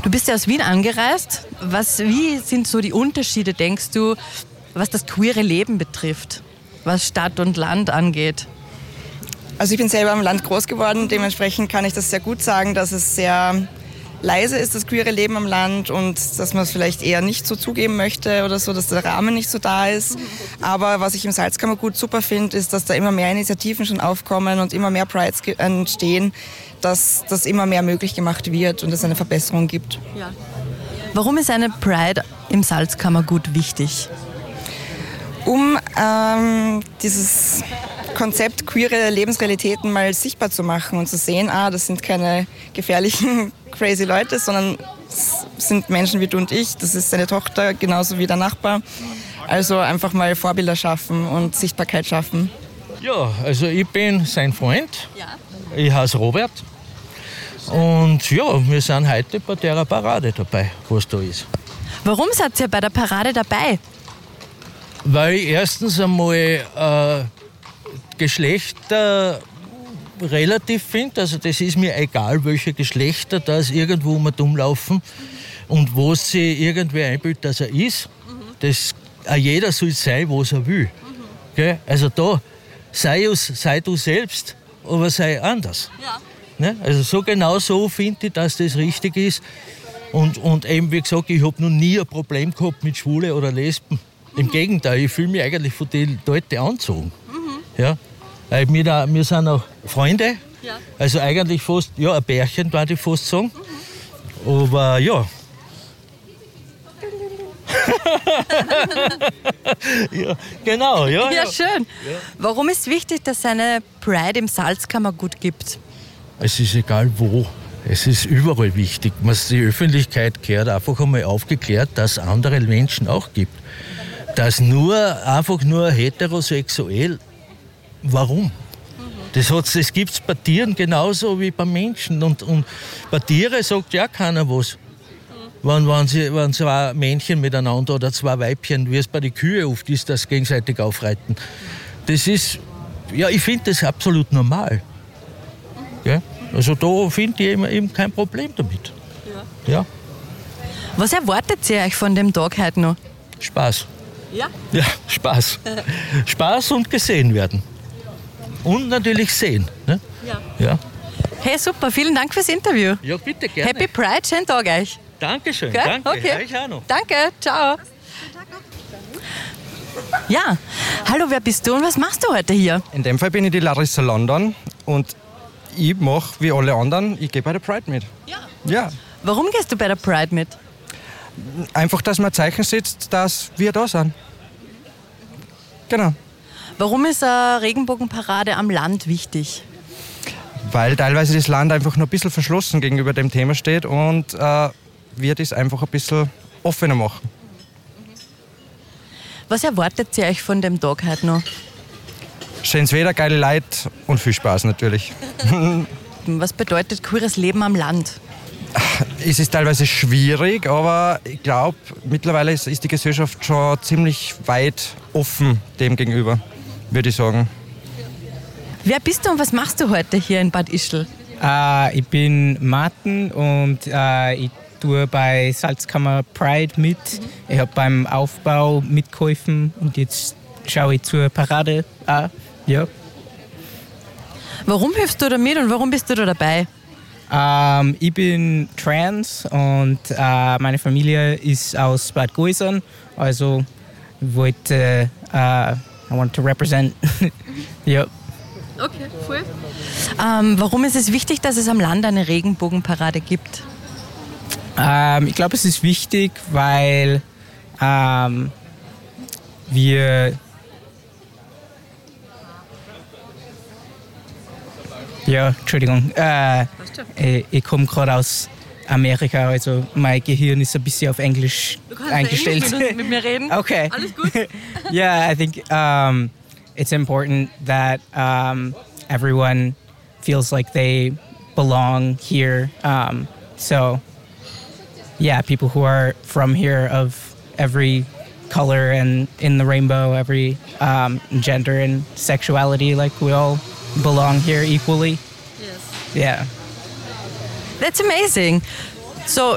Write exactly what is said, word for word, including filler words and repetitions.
Du bist ja aus Wien angereist. Was, wie sind so die Unterschiede, denkst du, was das queere Leben betrifft, was Stadt und Land angeht? Also ich bin selber am Land groß geworden, dementsprechend kann ich das sehr gut sagen, dass es sehr leise ist, das queere Leben am Land, und dass man es vielleicht eher nicht so zugeben möchte oder so, dass der Rahmen nicht so da ist. Aber was ich im Salzkammergut super finde, ist, dass da immer mehr Initiativen schon aufkommen und immer mehr Prides entstehen, dass das immer mehr möglich gemacht wird und es eine Verbesserung gibt. Ja. Warum ist eine Pride im Salzkammergut wichtig? Um ähm, dieses Konzept queere Lebensrealitäten mal sichtbar zu machen und zu sehen, ah, das sind keine gefährlichen, crazy Leute, sondern es sind Menschen wie du und ich, das ist seine Tochter, genauso wie der Nachbar. Also einfach mal Vorbilder schaffen und Sichtbarkeit schaffen. Ja, also ich bin sein Freund. Ja. Ich heiße Robert. Und ja, wir sind heute bei der Parade dabei, was da ist. Warum seid ihr bei der Parade dabei? Weil ich erstens einmal äh, Geschlechter relativ finde. Also das ist mir egal, welche Geschlechter da irgendwo um dumm laufen und wo sich irgendwer einbildet, dass er ist. Mhm. Das, auch jeder soll sein, was er will. Mhm. Okay? Also da, sei, sei du selbst, aber sei anders. Ja. Ne? Also so genau so finde ich, dass das richtig ist. Und, und eben, wie gesagt, ich habe noch nie ein Problem gehabt mit Schwule oder Lesben. Mhm. Im Gegenteil, ich fühle mich eigentlich von den Leuten angezogen. Mhm. Ja? Weil wir, da, wir sind auch Freunde. Ja. Also eigentlich fast, ja, ein Pärchen, würde ich fast sagen. Mhm. Aber ja. Ja, genau, ja. Ja, ja. schön. Ja. Warum ist wichtig, dass es eine Pride im Salzkammergut gibt? Es ist egal wo. Es ist überall wichtig. Die Öffentlichkeit gehört einfach einmal aufgeklärt, dass es andere Menschen auch gibt. Dass nur, einfach nur heterosexuell, warum? Mhm. Das, das gibt es bei Tieren genauso wie bei Menschen. Und, und bei Tieren sagt ja keiner was. Wenn, wenn, sie, wenn zwei Männchen miteinander oder zwei Weibchen, wie es bei den Kühen oft ist, das gegenseitig aufreiten. Das ist, ja, ich finde das absolut normal. Ja? Also da finde ich eben, eben kein Problem damit. Ja. Ja. Was erwartet ihr euch von dem Tag heute noch? Spaß. Ja? Ja, Spaß. Spaß und gesehen werden. Und natürlich sehen. Ne? Ja. Ja. Hey, super, vielen Dank fürs Interview. Ja, bitte, gerne. Happy Pride, schönen Tag euch. Dankeschön, Gell? danke. Okay. Euch auch noch. Danke, ciao. Ja, hallo, wer bist du und was machst du heute hier? In dem Fall bin ich die Larissa London und ich mache wie alle anderen, ich gehe bei der Pride mit. Ja. Ja. Warum gehst du bei der Pride mit? Einfach, dass man ein Zeichen setzt, dass wir da sind. Genau. Warum ist eine Regenbogenparade am Land wichtig? Weil teilweise das Land einfach noch ein bisschen verschlossen gegenüber dem Thema steht und äh, wir das einfach ein bisschen offener machen. Was erwartet ihr euch von dem Tag heute noch? Schönes Wetter, geile Leute und viel Spaß natürlich. Was bedeutet queeres Leben am Land? Es ist teilweise schwierig, aber ich glaube, mittlerweile ist, ist die Gesellschaft schon ziemlich weit offen dem gegenüber, würde ich sagen. Wer bist du und was machst du heute hier in Bad Ischl? Uh, ich bin Martin und uh, ich tue bei Salzkammer Pride mit. Ich habe beim Aufbau mitgeholfen und jetzt schaue ich zur Parade an. Ja. Warum hilfst du da mit und warum bist du da dabei? Um, ich bin trans und uh, meine Familie ist aus Bad Goisern. Also ich wollte, uh, I want to represent. Ja. Okay, cool. Ähm, warum ist es wichtig, dass es am Land eine Regenbogenparade gibt? Ähm, ich glaube, es ist wichtig, weil ähm, wir ja, Entschuldigung, äh, ich, ich komme gerade aus Amerika, also mein Gehirn ist ein bisschen auf Englisch du kannst eingestellt. Englisch mit, mit mir reden. Okay. Alles gut. Yeah, I think um, it's important that um, everyone feels like they belong here. Um, so, yeah, people who are from here of every color and in the rainbow, every um, gender and sexuality, like we all belong here equally. Yes. Yeah. That's amazing. So,